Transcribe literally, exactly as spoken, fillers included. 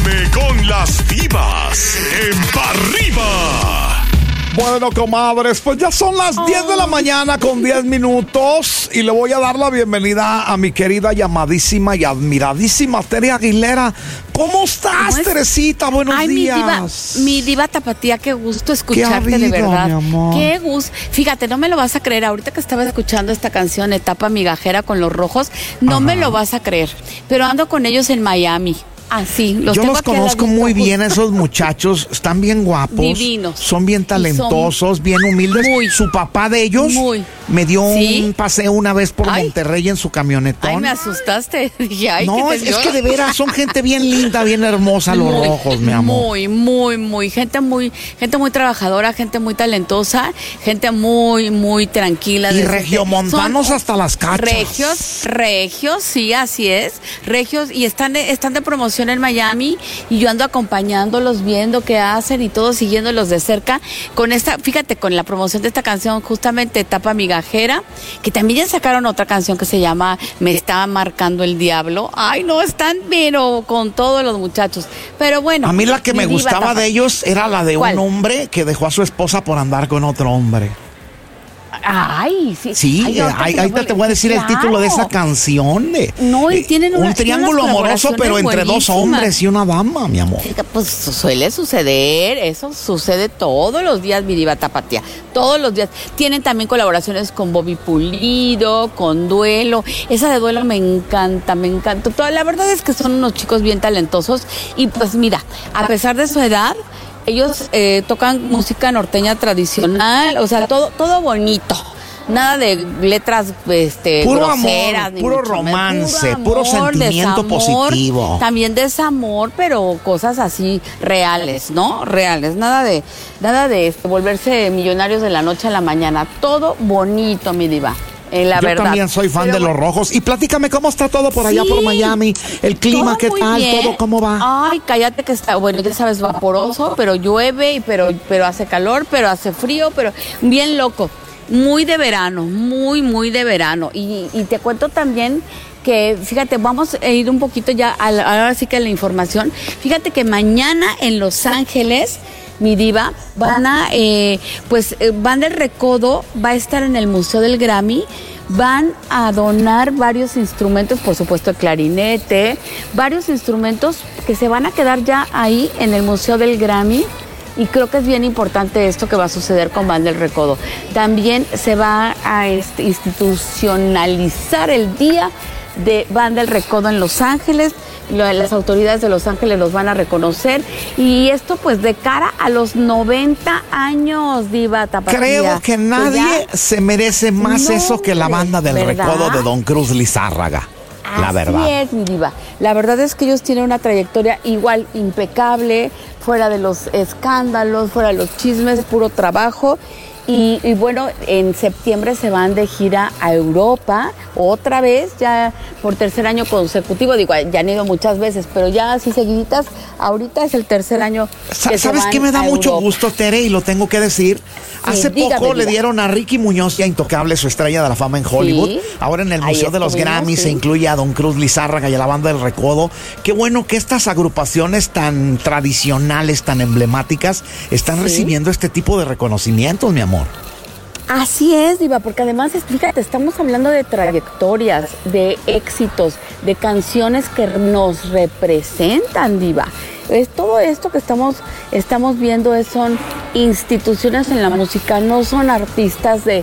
M con las divas en Pa' Arriba. Bueno, comadres, pues ya son las diez de la mañana con diez minutos y le voy a dar la bienvenida a mi querida, llamadísima y admiradísima Tere Aguilera. ¿Cómo estás, ¿Cómo es? Teresita? Buenos Ay, días. Mi diva, mi diva tapatía, qué gusto escucharte, ¿Qué ha habido, de verdad. Mi amor? Qué gusto. Fíjate, no me lo vas a creer. Ahorita que estaba escuchando esta canción, Etapa Migajera con Los Rojos, no Ajá. me lo vas a creer. Pero ando con ellos en Miami. Ah, sí, los Yo tengo los conozco muy bien, esos muchachos. Están bien guapos. Divinos. Son bien talentosos, bien humildes. Muy. Su papá de ellos Muy. me dio ¿Sí? un paseo una vez por Ay. Monterrey en su camionetón. Ay, me asustaste. Dije, ay, no, ¿qué es, te es que de veras son gente bien linda, bien hermosa, los muy, rojos, mi amor. Muy, muy, muy. Gente muy, gente muy trabajadora, gente muy talentosa, gente muy, muy tranquila. Y regiomontanos son, hasta las cachas. Regios, regios, sí, así es. Regios, y están, están de promoción en Miami. Y yo ando acompañándolos, viendo qué hacen y todo, siguiéndolos de cerca. Con esta, fíjate, con la promoción de esta canción, justamente Etapa Migajera, que también ya sacaron otra canción que se llama Me está marcando el diablo. Ay, no, están, pero con todos los muchachos. Pero bueno. A mí la que me diva, gustaba tapa. de ellos era la de ¿Cuál? un hombre que dejó a su esposa por andar con otro hombre. Ay, sí. Sí, Ay, ahorita ahí, te, ahí voy, te voy a decir claro. el título de esa canción. De, no, y tienen una, un triángulo amoroso, pero entre dos hombres y una dama, mi amor. Pues suele suceder, eso sucede todos los días, mi diva tapatía, todos los días. Tienen también colaboraciones con Bobby Pulido, con Duelo. Esa de Duelo me encanta, me encanta. Toda, la verdad es que son unos chicos bien talentosos y pues mira, a pesar de su edad, ellos eh, tocan música norteña tradicional, o sea, todo, todo bonito. Nada de letras este, puro groseras. Amor, ni puro mucho romance, menos. puro, Puro amor, sentimiento desamor, positivo. También desamor, pero cosas así reales, ¿no? Reales. Nada de, nada de este, volverse millonarios de la noche a la mañana. Todo bonito, mi diva. Eh, la Yo verdad. también soy fan Pero de los rojos. Y platícame cómo está todo por allá sí, por Miami. El clima, ¿qué muy tal? bien. ¿Todo cómo va? Ay, cállate que está, bueno, ya sabes, vaporoso, pero llueve, y pero, pero hace calor, pero hace frío, pero bien loco. Muy de verano, muy, muy de verano. Y, y te cuento también que, fíjate, vamos a ir un poquito ya, a la, ahora sí que a la información. Fíjate que mañana en Los Ángeles, mi diva, van a, eh, pues, eh, Van del Recodo va a estar en el Museo del Grammy. Van a donar varios instrumentos, por supuesto el clarinete, varios instrumentos que se van a quedar ya ahí en el Museo del Grammy. Y creo que es bien importante esto que va a suceder con Van del Recodo. También se va a este, institucionalizar el día de Van del Recodo en Los Ángeles. Las autoridades de Los Ángeles los van a reconocer. Y esto pues de cara a los noventa años, diva tapatía. Creo que nadie ya... se merece más no, eso que la Banda del ¿verdad? Recodo de Don Cruz Lizárraga. La verdad. Así es, mi diva. La verdad es que ellos tienen una trayectoria igual impecable, fuera de los escándalos, fuera de los chismes, puro trabajo. Y, y bueno, en septiembre se van de gira a Europa, otra vez, ya por tercer año consecutivo. Digo, ya han ido muchas veces, pero ya así seguiditas, ahorita es el tercer año que ¿Sabes se qué me da mucho Europa. gusto, Tere? Y lo tengo que decir. Hace dígame, poco le diga. dieron a Ricky Muñoz, ya intocable, su estrella de la fama en Hollywood. Sí. Ahora en el Ahí Museo de los estuvimos, Grammys sí. se incluye a Don Cruz Lizárraga y a la Banda del Recodo. Qué bueno que estas agrupaciones tan tradicionales, tan emblemáticas, están Sí. recibiendo este tipo de reconocimientos, mi amor. Así es, diva, porque además, fíjate, estamos hablando de trayectorias, de éxitos, de canciones que nos representan, diva. Es todo esto que estamos, estamos viendo es, son instituciones en la música, no son artistas de,